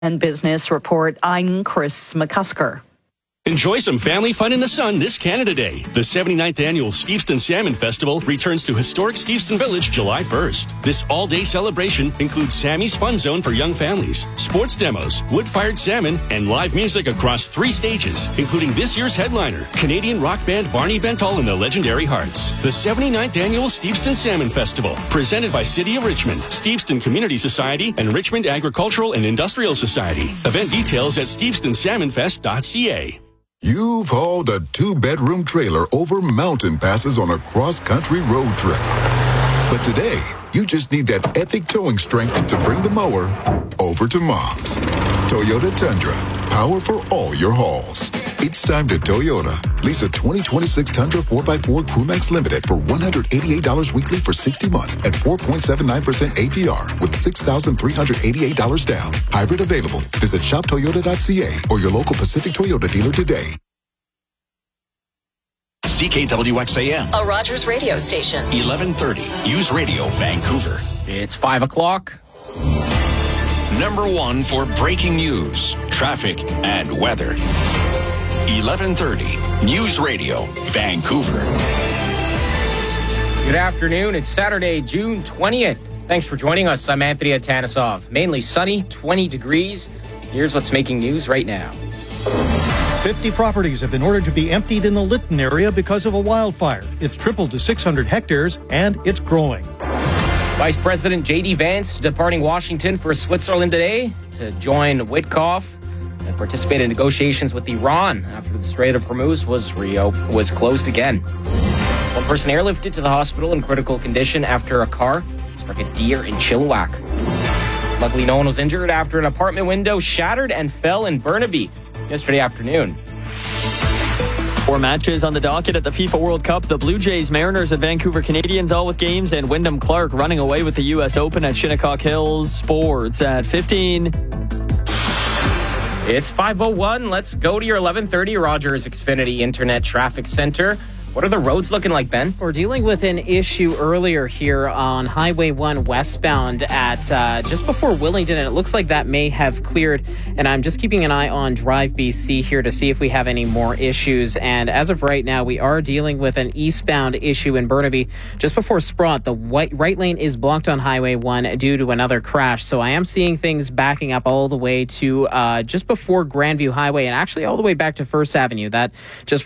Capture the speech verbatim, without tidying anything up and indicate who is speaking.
Speaker 1: And Business Report, I'm Chris McCusker.
Speaker 2: Enjoy some family fun in the sun this Canada Day. The seventy-ninth Annual Steveston Salmon Festival returns to historic Steveston Village July first. This all-day celebration includes Sammy's Fun Zone for young families, sports demos, wood-fired salmon, and live music across three stages, including this year's headliner, Canadian rock band Barney Bentall and the Legendary Hearts. The seventy-ninth Annual Steveston Salmon Festival, presented by City of Richmond, Steveston Community Society, and Richmond Agricultural and Industrial Society. Event details at steveston salmon fest dot c a.
Speaker 3: You've hauled a two-bedroom trailer over mountain passes on a cross-country road trip. But today, you just need that epic towing strength to bring the mower over to Mom's. Toyota Tundra, power for all your hauls. It's time to Toyota. Lease a twenty twenty-six Tundra four by four Crewmax Limited for one hundred eighty-eight dollars weekly for sixty months at four point seven nine percent A P R with six thousand three hundred eighty-eight dollars down. Hybrid available. Visit shop toyota dot c a or your local Pacific Toyota dealer today.
Speaker 4: C K W X A M.
Speaker 5: A Rogers radio station.
Speaker 4: eleven thirty. News Radio, Vancouver.
Speaker 6: It's five o'clock.
Speaker 4: Number one for breaking news, traffic, and weather. eleven thirty. News Radio, Vancouver.
Speaker 6: Good afternoon. It's Saturday, June twentieth. Thanks for joining us. I'm Anthony Atanisov. Mainly sunny, twenty degrees. Here's what's making news right now.
Speaker 7: fifty properties have been ordered to be emptied in the Lytton area because of a wildfire. It's tripled to six hundred hectares, and it's growing.
Speaker 6: Vice President J D Vance departing Washington for Switzerland today to join Witkoff and participate in negotiations with Iran after the Strait of Hormuz was reo- was closed again. One person airlifted to the hospital in critical condition after a car struck a deer in Chilliwack. Luckily, no one was injured after an apartment window shattered and fell in Burnaby yesterday afternoon.
Speaker 8: Four matches on the docket at the FIFA World Cup. The Blue Jays, Mariners, and Vancouver Canadians all with games, and Wyndham Clark running away with the U S Open at Shinnecock Hills. Sports at fifteen.
Speaker 6: It's five oh one. Let's go to your eleven thirty Rogers Xfinity Internet Traffic Center. What are the roads looking like, Ben?
Speaker 9: We're dealing with an issue earlier here on Highway one westbound at uh, just before Willingdon, and it looks like that may have cleared. And I'm just keeping an eye on Drive B C here to see if we have any more issues. And as of right now, we are dealing with an eastbound issue in Burnaby. Just before Sprott, the white, right lane is blocked on Highway one due to another crash. So I am seeing things backing up all the way to uh, just before Grandview Highway and actually all the way back to First Avenue. That just